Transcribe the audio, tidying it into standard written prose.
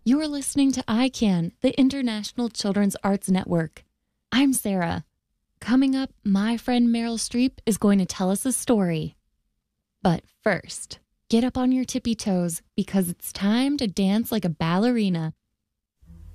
You're listening to ICANN, the International Children's Arts Network. I'm Sarah. Coming up, my friend Meryl Streep is going to tell us a story. But first, get up on your tippy toes because it's time to dance like a ballerina